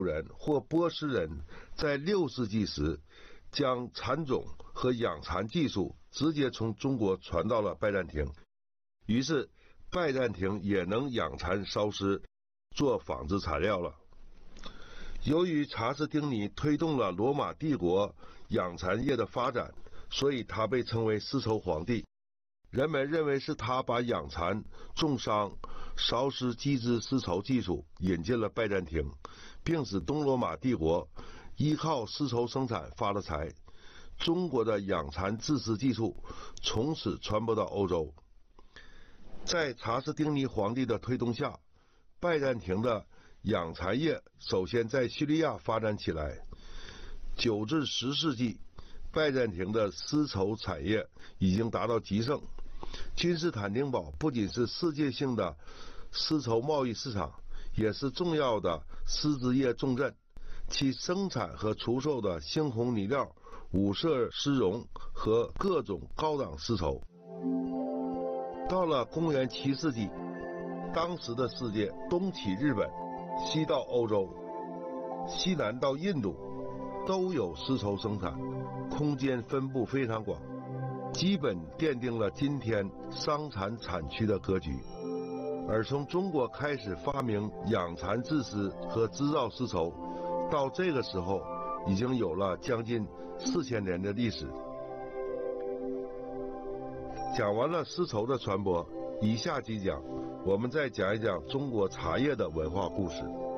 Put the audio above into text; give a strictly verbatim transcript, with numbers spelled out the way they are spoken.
人或波斯人在六世纪时，将蚕种和养蚕技术直接从中国传到了拜占庭，于是拜占庭也能养蚕烧丝，做纺织材料了。由于查士丁尼推动了罗马帝国养蚕业的发展，所以他被称为丝绸皇帝。人们认为是他把养蚕、种桑、烧丝机织丝绸技术引进了拜占庭，并使东罗马帝国依靠丝绸生产发了财。中国的养蚕制丝技术从此传播到欧洲。在查士丁尼皇帝的推动下，拜占庭的养蚕业首先在叙利亚发展起来。九至十世纪，拜占庭的丝绸产业已经达到极盛。君士坦丁堡不仅是世界性的丝绸贸易市场，也是重要的丝织业重镇。其生产和出售的猩红呢料、五色丝绒和各种高档丝绸。到了公元七世纪，当时的世界东起日本，西到欧洲，西南到印度，都有丝绸生产，空间分布非常广，基本奠定了今天桑蚕产区的格局。而从中国开始发明养蚕制丝和织造丝绸，到这个时候已经有了将近四千年的历史。讲完了丝绸的传播，以下几讲我们再讲一讲中国茶叶的文化故事。